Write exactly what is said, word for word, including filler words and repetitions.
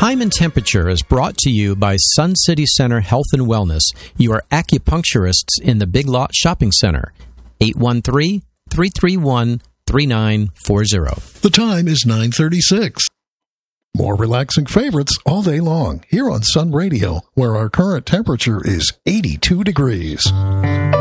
Time and Temperature is brought to you by Sun City Center Health and Wellness, your acupuncturists in the Big Lot Shopping Center. eight one three, three three one, three nine four zero. The time is nine thirty-six. More relaxing favorites all day long here on Sun Radio, where our current temperature is eighty-two degrees.